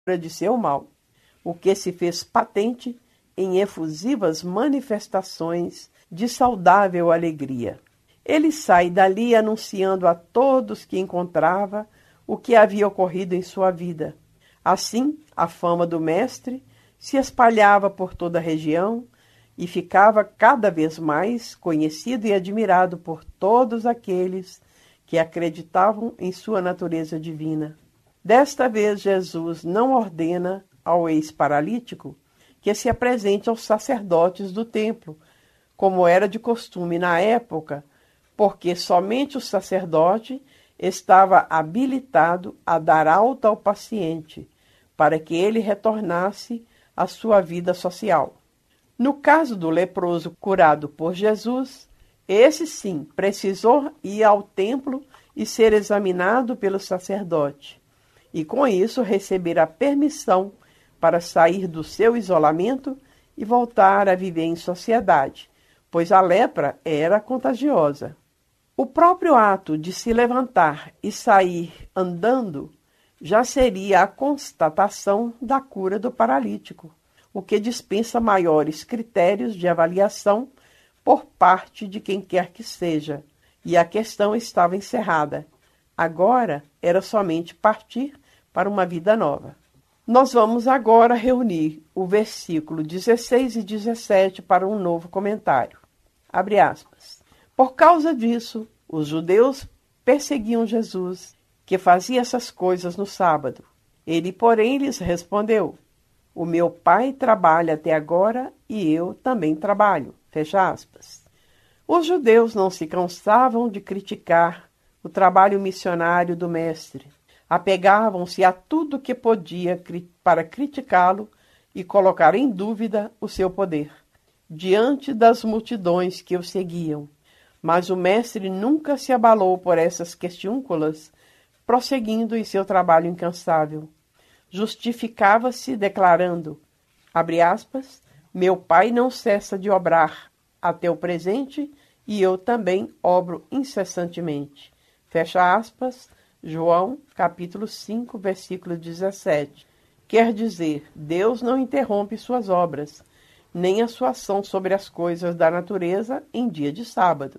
de seu mal, o que se fez patente em efusivas manifestações de saudável alegria. Ele sai dali anunciando a todos que encontrava o que havia ocorrido em sua vida. Assim, a fama do mestre se espalhava por toda a região e ficava cada vez mais conhecido e admirado por todos aqueles que acreditavam em sua natureza divina. Desta vez, Jesus não ordena ao ex-paralítico que se apresente aos sacerdotes do templo, como era de costume na época, porque somente o sacerdote estava habilitado a dar alta ao paciente, para que ele retornasse à sua vida social. No caso do leproso curado por Jesus, esse sim precisou ir ao templo e ser examinado pelo sacerdote, e com isso receber a permissão para sair do seu isolamento e voltar a viver em sociedade, pois a lepra era contagiosa. O próprio ato de se levantar e sair andando já seria a constatação da cura do paralítico, o que dispensa maiores critérios de avaliação por parte de quem quer que seja, e a questão estava encerrada. Agora era somente partir para uma vida nova. Nós vamos agora reunir o versículo 16 e 17 para um novo comentário. Abre aspas. Por causa disso, os judeus perseguiam Jesus, que fazia essas coisas no sábado. Ele, porém, lhes respondeu: o meu pai trabalha até agora e eu também trabalho. Fecha aspas. Os judeus não se cansavam de criticar o trabalho missionário do mestre. Apegavam-se a tudo que podia para criticá-lo e colocar em dúvida o seu poder, diante das multidões que o seguiam. Mas o mestre nunca se abalou por essas questiúnculas, prosseguindo em seu trabalho incansável. Justificava-se declarando, abre aspas, meu pai não cessa de obrar até o presente e eu também obro incessantemente. Fecha aspas, João, capítulo 5, versículo 17. Quer dizer, Deus não interrompe suas obras, nem a sua ação sobre as coisas da natureza em dia de sábado.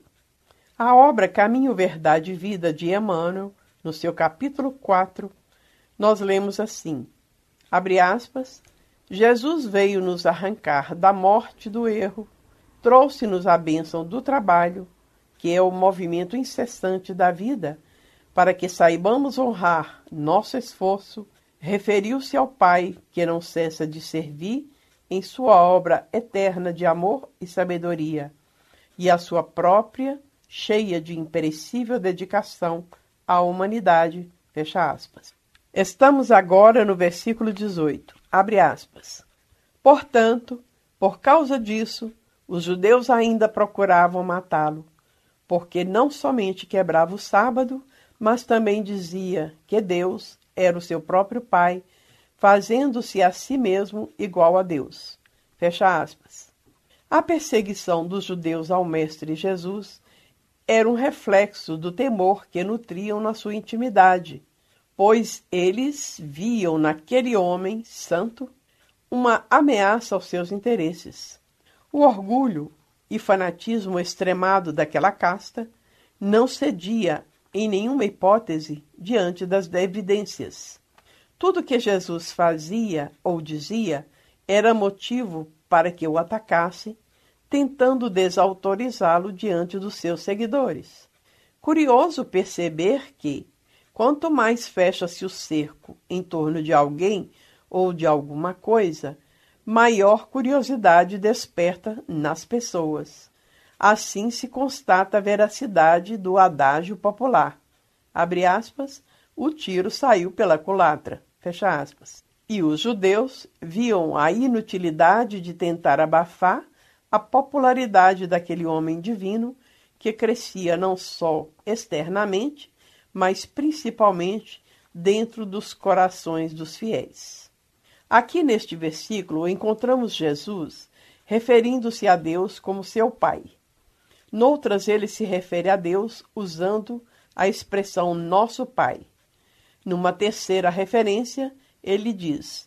A obra Caminho, Verdade e Vida de Emmanuel, no seu capítulo 4, nós lemos assim, abre aspas, Jesus veio nos arrancar da morte do erro, trouxe-nos a bênção do trabalho, que é o movimento incessante da vida, para que saibamos honrar nosso esforço, referiu-se ao Pai, que não cessa de servir em sua obra eterna de amor e sabedoria, e a sua própria, cheia de imperecível dedicação à humanidade, fecha aspas. Estamos agora no versículo 18, abre aspas. Portanto, por causa disso, os judeus ainda procuravam matá-lo, porque não somente quebrava o sábado, mas também dizia que Deus era o seu próprio Pai, fazendo-se a si mesmo igual a Deus. Fecha aspas. A perseguição dos judeus ao Mestre Jesus era um reflexo do temor que nutriam na sua intimidade, pois eles viam naquele homem santo uma ameaça aos seus interesses. O orgulho e fanatismo extremado daquela casta não cedia em nenhuma hipótese diante das evidências. Tudo que Jesus fazia ou dizia era motivo para que o atacasse, tentando desautorizá-lo diante dos seus seguidores. Curioso perceber que, quanto mais fecha-se o cerco em torno de alguém ou de alguma coisa, maior curiosidade desperta nas pessoas. Assim se constata a veracidade do adágio popular. Abre aspas, o tiro saiu pela culatra. Fecha aspas. E os judeus viam a inutilidade de tentar abafar a popularidade daquele homem divino que crescia não só externamente, mas principalmente dentro dos corações dos fiéis. Aqui neste versículo encontramos Jesus referindo-se a Deus como seu Pai. Noutras ele se refere a Deus usando a expressão nosso Pai. Numa terceira referência, Ele diz: